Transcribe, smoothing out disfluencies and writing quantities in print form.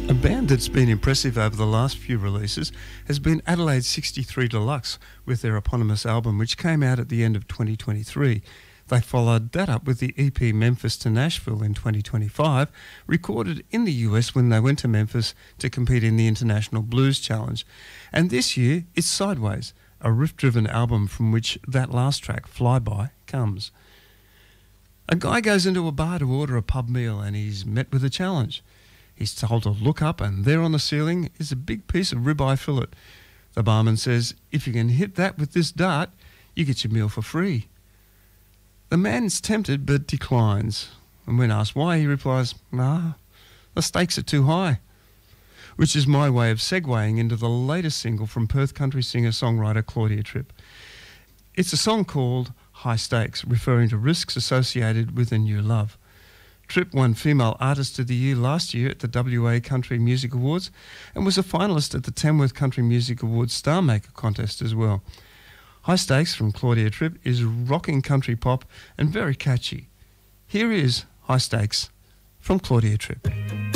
A band that's been impressive over the last few releases has been Adelaide 63 Deluxe with their eponymous album, which came out at the end of 2023. They followed that up with the EP Memphis to Nashville in 2025, recorded in the US when they went to Memphis to compete in the International Blues Challenge. And this year, it's Sideways, a riff-driven album from which that last track, Flyby, comes. A guy goes into a bar to order a pub meal and he's met with a challenge. He's told to look up, and there on the ceiling is a big piece of ribeye fillet. The barman says, if you can hit that with this dart, you get your meal for free. The man's tempted but declines, and when asked why, he replies, nah, the stakes are too high. Which is my way of segueing into the latest single from Perth country singer-songwriter Claudia Tripp. It's a song called High Stakes, referring to risks associated with a new love. Tripp won Female Artist of the Year last year at the WA Country Music Awards and was a finalist at the Tamworth Country Music Awards Star Maker contest as well. High Stakes from Claudia Tripp is rocking country pop and very catchy. Here is High Stakes from Claudia Tripp.